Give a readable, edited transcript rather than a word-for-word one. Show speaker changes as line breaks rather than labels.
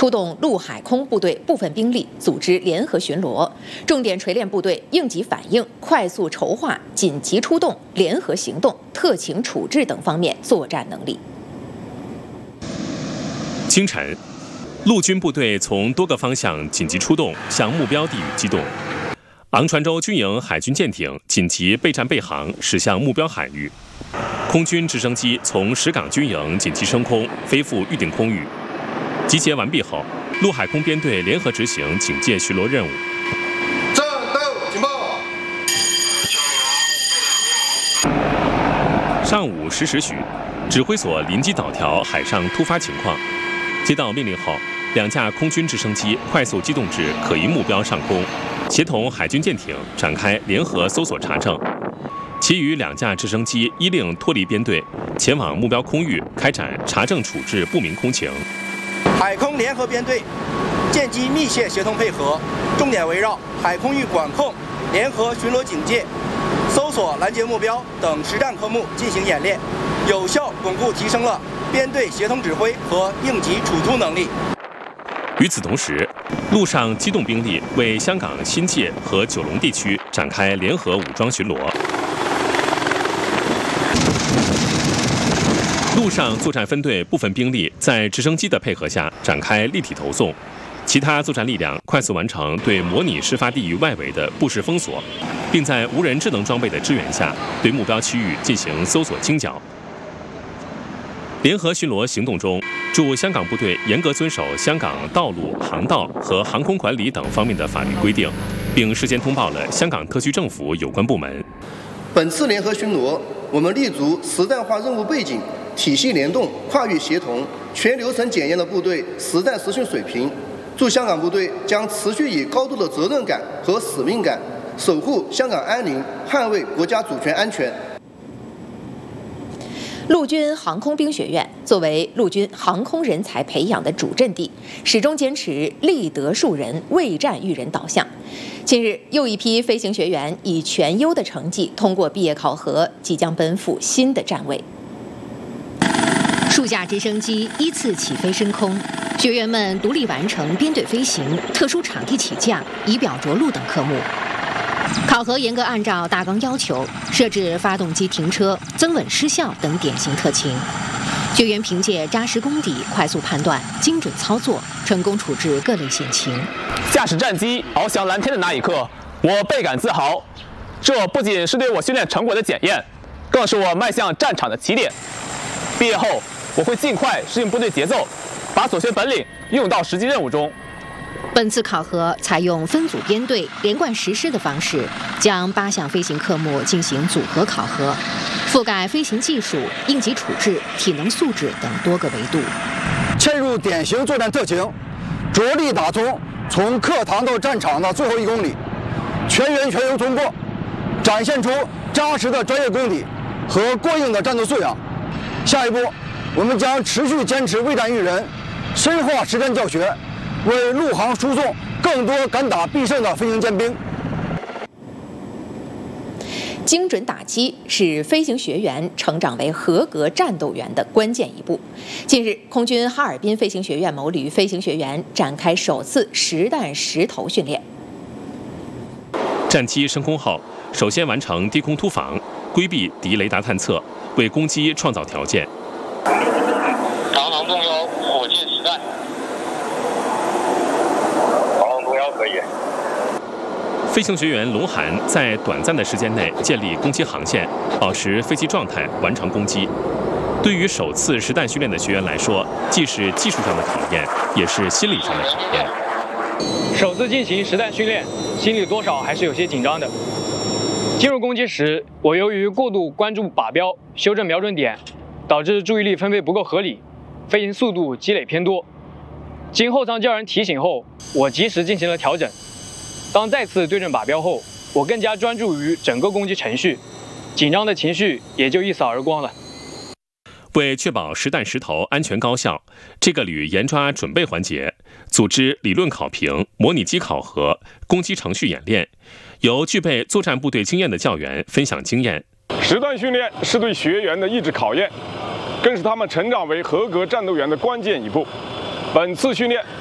出动陆海空部队部分兵力，组织联合巡逻，重点锤炼部队应急反应、快速筹划、紧急出动、联合行动、特情处置等方面作战能力。
清晨，陆军部队从多个方向紧急出动，向目标地域机动。昂船洲军营海军舰艇紧急备战备航，驶向目标海域。空军直升机从石岗军营紧急升空，飞赴预定空域。集结完毕后，陆海空编队联合执行警戒巡逻任务。
战斗警报。
上午10时许，指挥所临机导调海上突发情况，接到命令后，2架空军直升机快速机动至可疑目标上空，协同海军舰艇展开联合搜索查证。其余2架直升机依令脱离编队，前往目标空域开展查证处置不明空情。
海空联合编队舰机密切协同配合，重点围绕海空域管控、联合巡逻警戒、搜索拦截目标等实战科目进行演练，有效巩固提升了编队协同指挥和应急处突能力。
与此同时，陆上机动兵力为香港新界和九龙地区展开联合武装巡逻。陆上作战分队部分兵力在直升机的配合下展开立体投送，其他作战力量快速完成对模拟事发地域外围的布置封锁，并在无人智能装备的支援下对目标区域进行搜索清剿。联合巡逻行动中，驻香港部队严格遵守香港道路、航道和航空管理等方面的法律规定，并事先通报了香港特区政府有关部门。
本次联合巡逻，我们立足实战化任务背景，体系联动、跨域协同、全流程检验的部队实战实训水平，驻香港部队将持续以高度的责任感和使命感，守护香港安宁，捍卫国家主权安全。
陆军航空兵学院作为陆军航空人才培养的主阵地，始终坚持立德树人、为战育人导向。近日，又一批飞行学员以全优的成绩通过毕业考核，即将奔赴新的站位。
数架直升机依次起飞升空，学员们独立完成编队飞行、特殊场地起降、仪表着陆等科目。考核严格按照大纲要求，设置发动机停车、增稳失效等典型特情。学员凭借扎实功底、快速判断、精准操作，成功处置各类险情。
驾驶战机翱翔蓝天的那一刻，我倍感自豪。这不仅是对我训练成果的检验，更是我迈向战场的起点。毕业后，我会尽快适应部队节奏，把所学本领运用到实际任务中。
本次考核采用分组编队、连贯实施的方式，将8项飞行科目进行组合考核，覆盖飞行技术、应急处置、体能素质等多个维度。
嵌入典型作战特情，着力打通从课堂到战场的最后1公里，全员全优通过，展现出扎实的专业功底和过硬的战斗素养。下一步，我们将持续坚持为战育人，深化实战教学，为陆航输送更多敢打必胜的飞行尖兵。
精准打击是飞行学员成长为合格战斗员的关键一步。近日，空军哈尔滨飞行学院某旅飞行学员展开首次实弹实投训练。
战机升空后，首先完成低空突防，规避敌雷达探测，为攻击创造条件。
长航动幺，火箭实弹。长航动幺可以。
飞行学员龙涵在短暂的时间内建立攻击航线，保持飞机状态，完成攻击。对于首次实弹训练的学员来说，既是技术上的考验，也是心理上的考验。
首次进行实弹训练，心里多少还是有些紧张的。进入攻击时，我由于过度关注靶标、修正瞄准点，导致注意力分配不够合理，飞行速度积累偏多。经后舱教人提醒后，我及时进行了调整。当再次对准靶标后，我更加专注于整个攻击程序，紧张的情绪也就一扫而光了。
为确保实弹实投安全高效，这个旅严抓准备环节，组织理论考评、模拟机考核、攻击程序演练，由具备作战部队经验的教员分享经验。
实弹训练是对学员的意志考验，更是他们成长为合格战斗员的关键一步。本次训练